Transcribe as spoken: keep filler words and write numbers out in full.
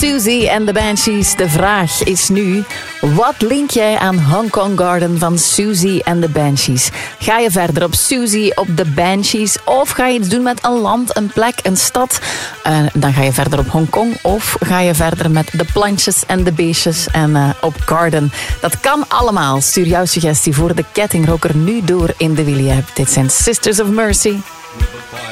Susie and the Banshees. De vraag is nu, wat link jij aan Hong Kong Garden van Susie and the Banshees? Ga je verder op Susie, op de Banshees, of ga je iets doen met een land, een plek, een stad? Uh, dan ga je verder op Hong Kong, of ga je verder met de plantjes en de beestjes en uh, op Garden. Dat kan allemaal. Stuur jouw suggestie voor de kettingrocker nu door in de Willy-app. Dit zijn Sisters of Mercy.